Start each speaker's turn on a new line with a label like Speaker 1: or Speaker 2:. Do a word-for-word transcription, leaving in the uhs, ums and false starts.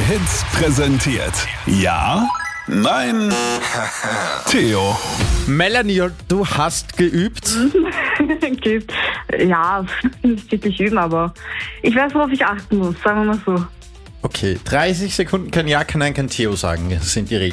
Speaker 1: Hits präsentiert. Ja? Nein? Theo.
Speaker 2: Melanie, du hast geübt.
Speaker 3: Geht. Ja, nicht wirklich üben, aber ich weiß, worauf ich achten muss, sagen wir mal so.
Speaker 2: Okay, dreißig Sekunden kann Ja, kann Nein, kann Theo sagen. Das sind die Regeln.